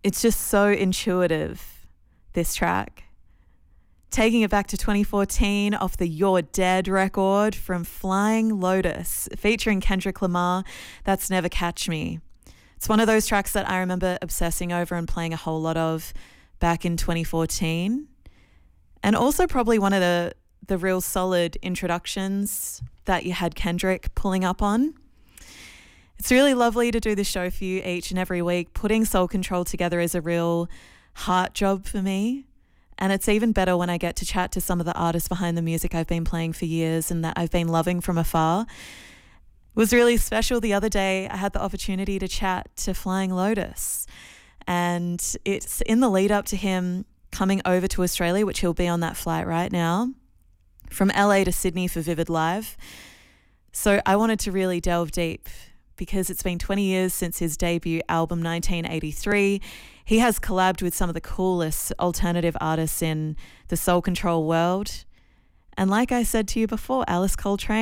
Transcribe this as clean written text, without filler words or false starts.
It's just so intuitive, this track. Taking it back to 2014 off the You're Dead record from Flying Lotus, featuring Kendrick Lamar, that's Never Catch Me. It's one of those tracks that I remember obsessing over and playing a whole lot of back in 2014. And also probably one of the real solid introductions that you had Kendrick pulling up on. It's really lovely to do the show for you each and every week. Putting Soul Control together is a real heart job for me. And it's even better when I get to chat to some of the artists behind the music I've been playing for years and that I've been loving from afar. It was really special the other day. I had the opportunity to chat to Flying Lotus. And it's in the lead up to him coming over to Australia, which he'll be on that flight right now, from LA to Sydney for Vivid Live. So I wanted to really delve deep because it's been 20 years since his debut album 1983. He has collabed with some of the coolest alternative artists in the Soul Control world. And like I said to you before, Alice Coltrane